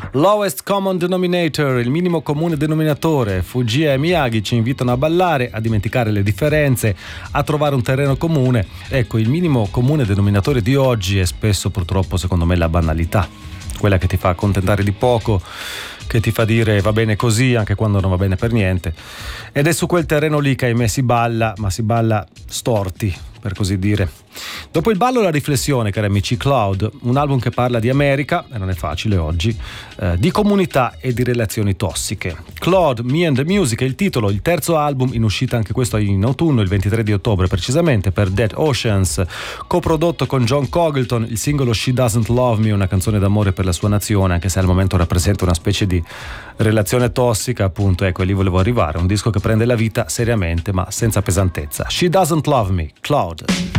Lowest Common Denominator, il minimo comune denominatore. Fujii e Miyagi ci invitano a ballare, a dimenticare le differenze, a trovare un terreno comune. Ecco, il minimo comune denominatore di oggi è spesso, purtroppo, secondo me, la banalità, quella che ti fa accontentare di poco, che ti fa dire va bene così anche quando non va bene per niente. Ed è su quel terreno lì che ahimè si balla, ma si balla storti, per così dire. Dopo il ballo la riflessione, cari amici. Cloud, un album che parla di America, e non è facile oggi, di comunità e di relazioni tossiche. Claude, Me and the Music è il titolo, il terzo album, in uscita anche questo in autunno, il 23 di ottobre precisamente, per Dead Oceans, coprodotto con John Cogleton. Il singolo She Doesn't Love Me, una canzone d'amore per la sua nazione, anche se al momento rappresenta una specie di relazione tossica, appunto. Ecco, lì volevo arrivare, un disco che prende la vita seriamente ma senza pesantezza. She Doesn't Love Me, Cloud.